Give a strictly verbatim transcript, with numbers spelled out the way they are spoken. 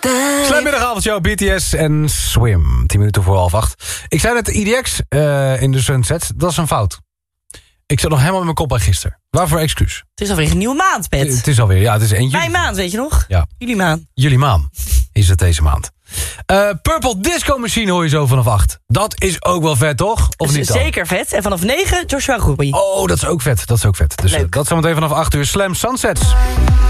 Slammiddagavondshow, B T S en Swim. tien minuten voor half acht. Ik zei net I D X uh, in de Sunset. Dat is een fout. Ik zat nog helemaal met mijn kop bij gisteren. Waarvoor excuus? Het is alweer een nieuwe maand, Pet. Het is alweer, ja, het is één juli. Mijn maand, weet je nog? Ja. Jullie maand. Jullie maan is het deze maand. Uh, Purple Disco Machine hoor je zo vanaf acht. Dat is ook wel vet, toch? Of dus niet dan? Zeker vet. En vanaf negen Joshua Groepie. Oh, dat is ook vet. Dat is ook vet. Dus uh, dat zometeen vanaf acht uur Slam Sunsets.